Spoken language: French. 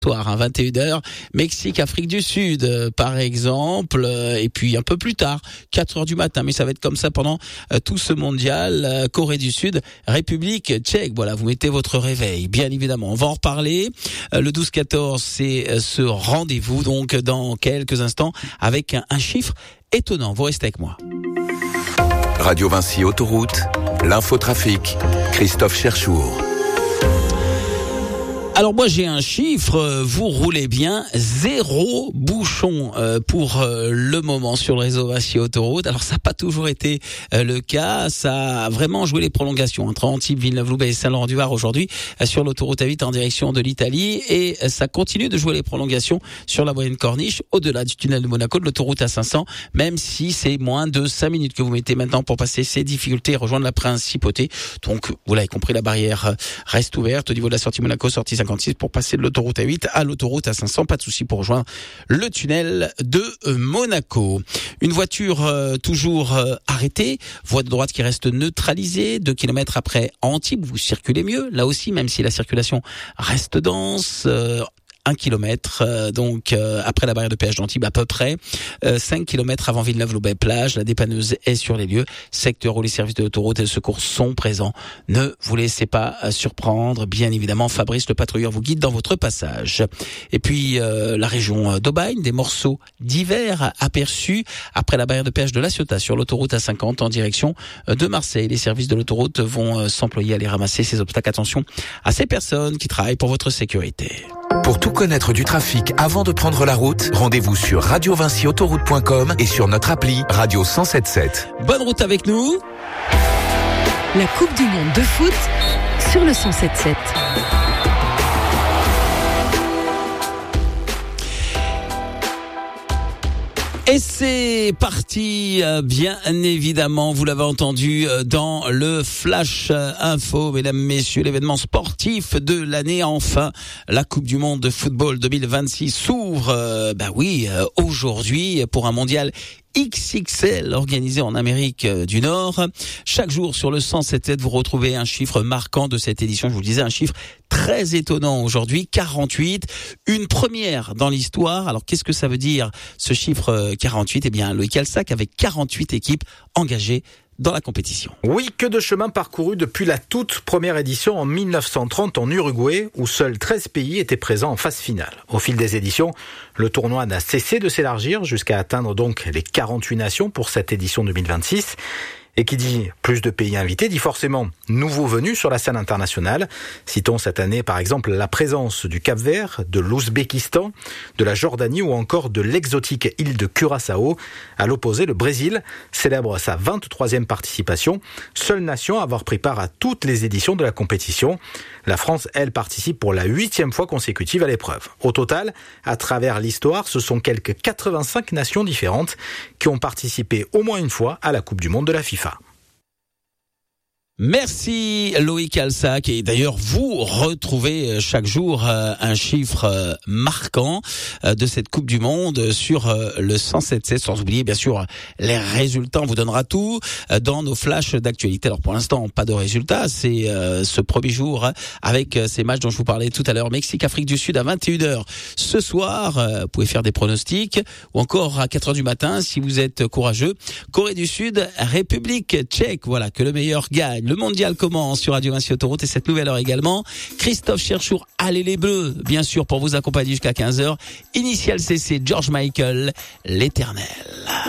soir, 21h, Mexique, Afrique du Sud, par exemple, et puis un peu plus tard, 4h du matin, mais ça va être comme ça pendant tout ce mondial, Corée du Sud, République tchèque. Voilà, vous mettez votre réveil, bien évidemment. On va en reparler. Le 12-14, c'est ce rendez-vous, donc, dans quelques instants, avec un chiffre étonnant. Vous restez avec moi. Radio Vinci Autoroute, l'infotrafic, Christophe Cherchour. Alors moi j'ai un chiffre, vous roulez bien, 0 bouchon pour le moment sur le réseau Vinci Autoroute. Alors ça n'a pas toujours été le cas, ça a vraiment joué les prolongations entre Antibes, Villeneuve-Loubet et Saint-Laurent-du-Var aujourd'hui sur l'autoroute A8 en direction de l'Italie, et ça continue de jouer les prolongations sur la moyenne corniche au-delà du tunnel de Monaco, de l'autoroute A500, même si c'est moins de 5 minutes que vous mettez maintenant pour passer ces difficultés et rejoindre la Principauté. Donc vous l'avez compris, la barrière reste ouverte au niveau de la sortie Monaco, sortie 56 pour passer de l'autoroute A8 à l'autoroute A500. Pas de souci pour rejoindre le tunnel de Monaco. Une voiture toujours arrêtée, voie de droite qui reste neutralisée, 2 km après Antibes, vous circulez mieux, là aussi, même si la circulation reste dense. 1 kilomètre, donc après la barrière de péage d'Antibes à peu près, 5 kilomètres avant Villeneuve-Loubet plage, la dépanneuse est sur les lieux, secteur où les services de l'autoroute et de secours sont présents. Ne vous laissez pas surprendre, bien évidemment, Fabrice le patrouilleur vous guide dans votre passage. Et puis la région d'Aubagne, des morceaux d'hiver aperçus après la barrière de péage de La Ciotat sur l'autoroute A50 en direction de Marseille. Les services de l'autoroute vont s'employer à aller ramasser ces obstacles. Attention à ces personnes qui travaillent pour votre sécurité. Pour tout connaître du trafic avant de prendre la route, rendez-vous sur radiovinciautoroute.com et sur notre appli Radio 107.7. Bonne route avec nous. La Coupe du Monde de foot sur le 107.7. Et c'est parti, bien évidemment, vous l'avez entendu dans le Flash Info, mesdames, messieurs, l'événement sportif de l'année, enfin, la Coupe du Monde de football 2026 s'ouvre, aujourd'hui pour un mondial XXL organisé en Amérique du Nord. Chaque jour sur le 107.7, vous retrouvez un chiffre marquant de cette édition. Je vous le disais, un chiffre très étonnant aujourd'hui, 48, une première dans l'histoire. Alors qu'est-ce que ça veut dire ce chiffre 48 ? Eh bien, Loïc Alsac avec 48 équipes engagées dans la compétition. Oui, que de chemin parcouru depuis la toute première édition en 1930 en Uruguay, où seuls 13 pays étaient présents en phase finale. Au fil des éditions, le tournoi n'a cessé de s'élargir jusqu'à atteindre donc les 48 nations pour cette édition 2026. Et qui dit plus de pays invités, dit forcément nouveaux venus sur la scène internationale. Citons cette année par exemple la présence du Cap-Vert, de l'Ouzbékistan, de la Jordanie ou encore de l'exotique île de Curaçao. À l'opposé, le Brésil célèbre sa 23e participation, seule nation à avoir pris part à toutes les éditions de la compétition. La France, elle, participe pour la 8e fois consécutive à l'épreuve. Au total, à travers l'histoire, ce sont quelques 85 nations différentes qui ont participé au moins une fois à la Coupe du Monde de la FIFA. Merci Loïc Alsac, et d'ailleurs vous retrouvez chaque jour un chiffre marquant de cette Coupe du Monde sur le 107.7, sans oublier bien sûr les résultats. On vous donnera tout dans nos flashs d'actualité. Alors pour l'instant pas de résultats, c'est ce premier jour avec ces matchs dont je vous parlais tout à l'heure, Mexique, Afrique du Sud à 21h ce soir. Vous pouvez faire des pronostics, ou encore à 4h du matin si vous êtes courageux, Corée du Sud, République tchèque. Voilà, que le meilleur gagne. Le mondial commence sur Radio Vinci Autoroute, et cette nouvelle heure également, Christophe Cherchour, allez les Bleus, bien sûr, pour vous accompagner jusqu'à 15h. Initial CC, George Michael, l'Éternel.